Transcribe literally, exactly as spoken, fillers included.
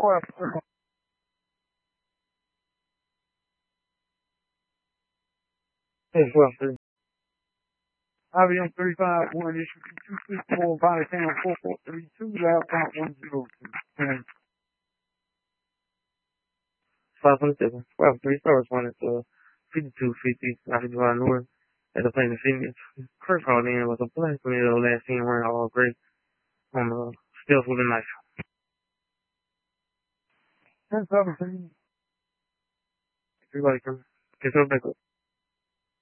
Hey, twelve. I B M thirty-five one, issue two six four, body cam four four three two, loud count one zero two. five twenty-seven, five three stars, one at uh, fifty-two fifty, South July North, at the Plain Phoenix. First called in was a black tornado last seen wearing all gray on the stealth with a knife. ten seventeen. Everybody come. Get some back up.